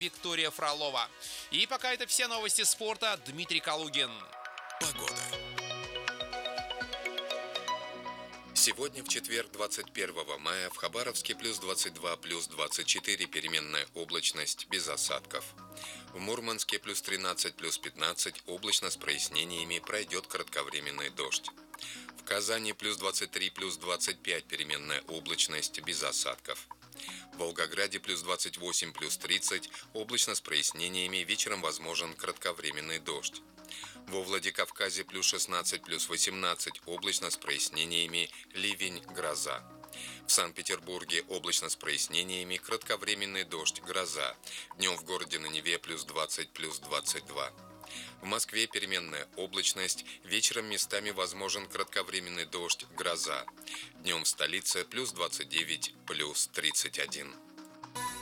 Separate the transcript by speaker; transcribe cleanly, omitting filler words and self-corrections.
Speaker 1: Виктория Фролова. И пока это все новости спорта. Дмитрий Калугин.
Speaker 2: Погода. Сегодня в четверг, 21 мая, в Хабаровске плюс 22, плюс 24, переменная облачность, без осадков. В Мурманске плюс 13, плюс 15, облачно с прояснениями, пройдет кратковременный дождь. В Казани плюс 23, плюс 25, переменная облачность, без осадков. В Волгограде плюс 28, плюс 30, облачно с прояснениями, вечером возможен кратковременный дождь. Во Владикавказе плюс 16, плюс 18, облачно с прояснениями, ливень, гроза. В Санкт-Петербурге облачно с прояснениями, кратковременный дождь, гроза. Днем в городе на Неве плюс 20, плюс 22. В Москве переменная облачность, вечером местами возможен кратковременный дождь, гроза. Днем в столице плюс 29, плюс 31.